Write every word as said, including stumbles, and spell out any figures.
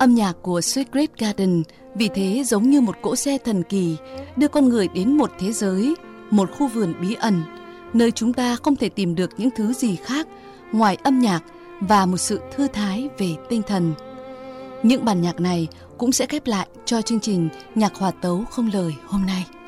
Âm nhạc của Secret Garden vì thế giống như một cỗ xe thần kỳ, đưa con người đến một thế giới, một khu vườn bí ẩn, nơi chúng ta không thể tìm được những thứ gì khác ngoài âm nhạc và một sự thư thái về tinh thần. Những bản nhạc này cũng sẽ khép lại cho chương trình Nhạc Hòa Tấu Không Lời hôm nay.